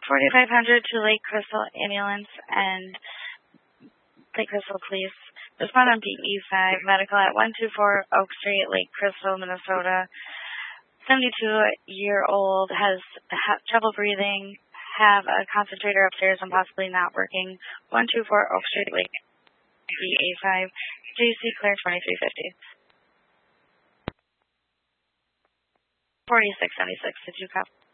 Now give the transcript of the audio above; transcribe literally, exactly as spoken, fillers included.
forty-five hundred to Lake Crystal Ambulance and Lake Crystal Police. Respond on P E five, medical at one two four Oak Street, Lake Crystal, Minnesota. seventy-two-year-old has ha trouble breathing, have a concentrator upstairs and possibly not working. one two four Oak Street, Lake P E five, J C Claire twenty-three fifty. forty-six seventy-six, did you copy?